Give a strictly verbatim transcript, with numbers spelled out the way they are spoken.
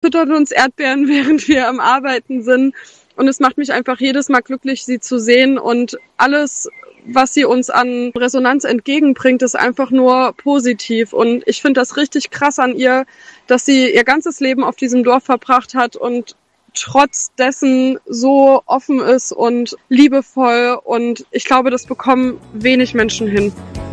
füttert uns Erdbeeren, während wir am Arbeiten sind. Und es macht mich einfach jedes Mal glücklich, sie zu sehen. Und alles, was sie uns an Resonanz entgegenbringt, ist einfach nur positiv. Und ich finde das richtig krass an ihr, dass sie ihr ganzes Leben auf diesem Dorf verbracht hat und trotz dessen so offen ist und liebevoll. Und ich glaube, das bekommen wenig Menschen hin.